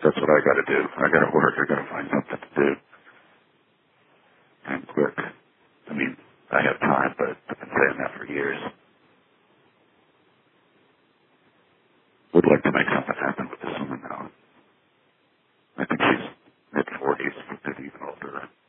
that's what I got to do. I got to work. I got to find something to do. And quick. I mean, I have time, but I've been saying that for years. Would like to make something happen with this woman now. I think she's mid-40s, maybe even older.